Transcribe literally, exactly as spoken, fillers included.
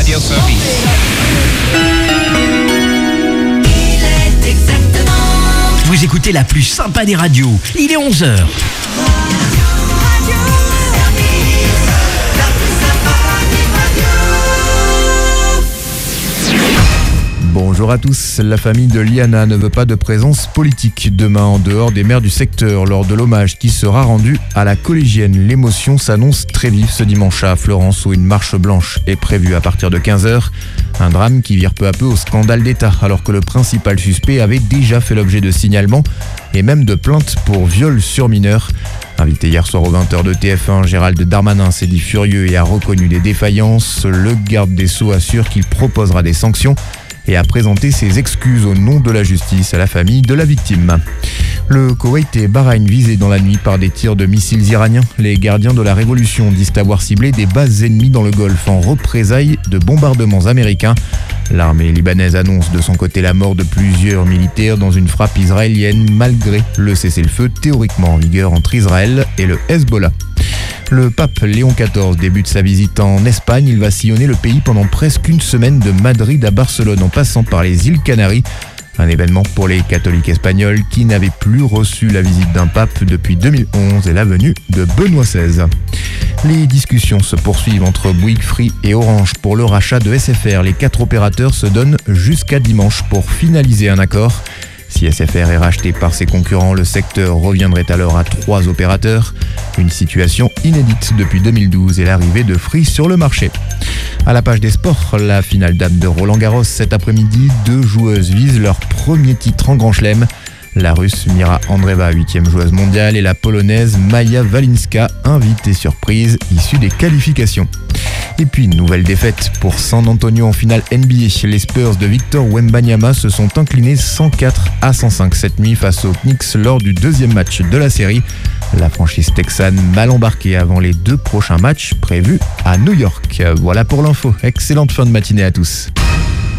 Radio Service. Vous écoutez la plus sympa des radios. Il est onze heures. Bonjour à tous, la famille de Liana ne veut pas de présence politique demain en dehors des maires du secteur lors de l'hommage qui sera rendu à la collégienne. L'émotion s'annonce très vive ce dimanche à Florence où une marche blanche est prévue à partir de quinze heures. Un drame qui vire peu à peu au scandale d'État alors que le principal suspect avait déjà fait l'objet de signalements et même de plaintes pour viol sur mineur. Invité hier soir aux vingt heures de T F un, Gérald Darmanin s'est dit furieux et a reconnu des défaillances. Le garde des Sceaux assure qu'il proposera des sanctions et a présenté ses excuses au nom de la justice à la famille de la victime. Le Koweït et Bahreïn visés dans la nuit par des tirs de missiles iraniens. Les gardiens de la révolution disent avoir ciblé des bases ennemies dans le Golfe en représailles de bombardements américains. L'armée libanaise annonce de son côté la mort de plusieurs militaires dans une frappe israélienne malgré le cessez-le-feu théoriquement en vigueur entre Israël et le Hezbollah. Le pape Léon quatorze débute sa visite en Espagne. Il va sillonner le pays pendant presque une semaine de Madrid à Barcelone en passant par les îles Canaries. Un événement pour les catholiques espagnols qui n'avaient plus reçu la visite d'un pape depuis deux mille onze et la venue de Benoît seize. Les discussions se poursuivent entre Bouygues, Free et Orange pour le rachat de S F R. Les quatre opérateurs se donnent jusqu'à dimanche pour finaliser un accord. Si S F R est racheté par ses concurrents, le secteur reviendrait alors à trois opérateurs. Une situation inédite depuis deux mille douze et l'arrivée de Free sur le marché. À la page des sports, la finale dame de Roland-Garros cet après-midi. Deux joueuses visent leur premier titre en Grand Chelem. La Russe Mira Andreeva, huitième joueuse mondiale, et la Polonaise Maja Walinska, invitée surprise, issue des qualifications. Et puis, nouvelle défaite pour San Antonio en finale N B A. Les Spurs de Victor Wembanyama se sont inclinés cent quatre à cent cinq cette nuit face aux Knicks lors du deuxième match de la série. La franchise texane mal embarquée avant les deux prochains matchs prévus à New York. Voilà pour l'info. Excellente fin de matinée à tous.